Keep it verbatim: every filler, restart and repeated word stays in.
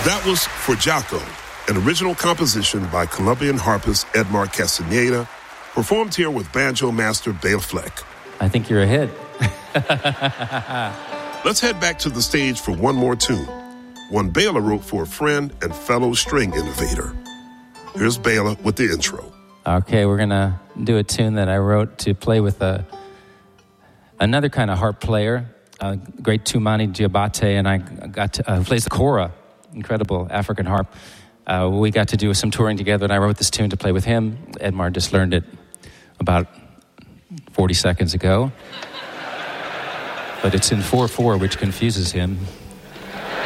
That was For Jaco, an original composition by Colombian harpist Edmar Castaneda, performed here with banjo master Bela Fleck. I think you're a hit. Let's head back to the stage for one more tune, one Bela wrote for a friend and fellow string innovator. Here's Bela with the intro. Okay, we're going to do a tune that I wrote to play with a, another kind of harp player, uh, great Tumani Diabate, and I got to, uh, plays the kora, incredible African harp. Uh, we got to do some touring together, and I wrote this tune to play with him. Edmar just learned it about forty seconds ago. But it's in four four, which confuses him.